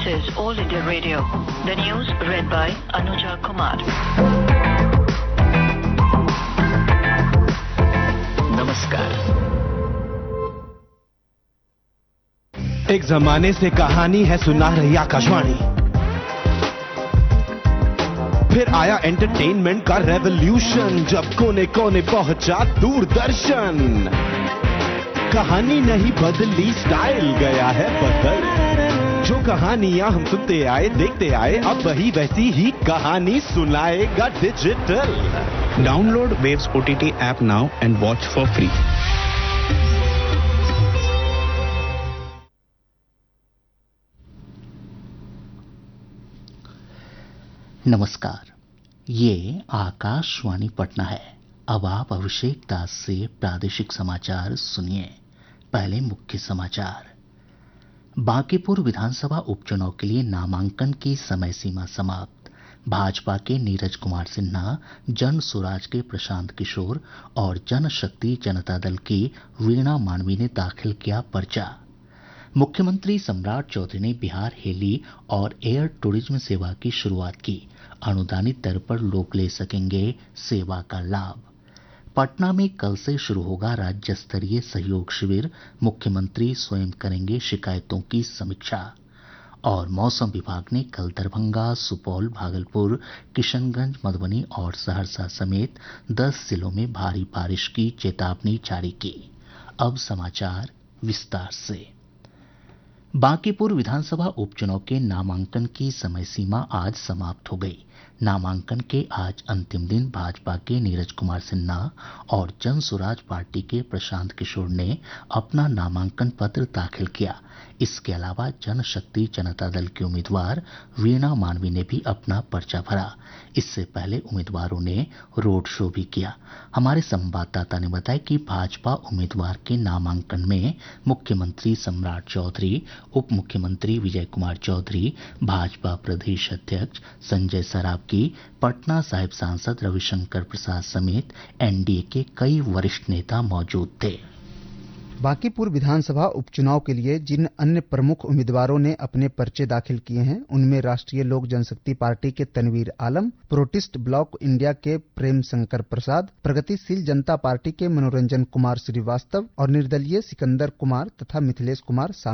is All India Radio. The news read by Anuja Kumar. नमस्कार। एक जमाने से कहानी है सुना रही आकाशवाणी, फिर आया एंटरटेनमेंट का रेवोल्यूशन, जब कोने कोने पहुंचा दूरदर्शन। कहानी नहीं बदली, स्टाइल गया है बदल। जो कहानियां हम सुनते आए देखते आए, अब वही वैसी ही कहानी सुनाएगा digital. Download Waves OTT app now and watch for free. नमस्कार, ये आकाशवाणी पटना है। अब आप अभिषेक दास से प्रादेशिक समाचार सुनिए। पहले मुख्य समाचार। बांकीपुर विधानसभा उपचुनाव के लिए नामांकन की समय सीमा समाप्त। भाजपा के नीरज कुमार सिन्हा, जन स्वराज के प्रशांत किशोर और जनशक्ति जनता दल की वीणा मानवी ने दाखिल किया पर्चा। मुख्यमंत्री सम्राट चौधरी ने बिहार हेली और एयर टूरिज्म सेवा की शुरुआत की। अनुदानित दर पर लोग ले सकेंगे सेवा का लाभ। पटना में कल से शुरू होगा राज्य स्तरीय सहयोग शिविर, मुख्यमंत्री स्वयं करेंगे शिकायतों की समीक्षा। और मौसम विभाग ने कल दरभंगा, सुपौल, भागलपुर, किशनगंज, मधुबनी और सहरसा समेत 10 जिलों में भारी बारिश की चेतावनी जारी की। अब समाचार विस्तार से। बांकीपुर विधानसभा उपचुनाव के नामांकन की समय सीमा आज समाप्त हो गई। नामांकन के आज अंतिम दिन भाजपा के नीरज कुमार सिन्हा और जन स्वराज पार्टी के प्रशांत किशोर ने अपना नामांकन पत्र दाखिल किया। इसके अलावा जनशक्ति जनता दल के उम्मीदवार वीणा मानवी ने भी अपना पर्चा भरा। इससे पहले उम्मीदवारों ने रोड शो भी किया। हमारे संवाददाता ने बताया कि भाजपा उम्मीदवार के नामांकन में मुख्यमंत्री सम्राट चौधरी, उप मुख्यमंत्री विजय कुमार चौधरी, भाजपा प्रदेश अध्यक्ष संजय सरावगी, पटना साहिब सांसद रविशंकर प्रसाद समेत एनडीए के कई वरिष्ठ नेता मौजूद थे। बांकीपुर विधानसभा उपचुनाव के लिए जिन अन्य प्रमुख उम्मीदवारों ने अपने पर्चे दाखिल किए हैं, उनमें राष्ट्रीय लोक जनशक्ति पार्टी के तनवीर आलम, प्रोटिस्ट ब्लॉक इंडिया के प्रेम शंकर प्रसाद, प्रगतिशील जनता पार्टी के मनोरंजन कुमार श्रीवास्तव और निर्दलीय सिकंदर कुमार तथा मिथिलेश कुमार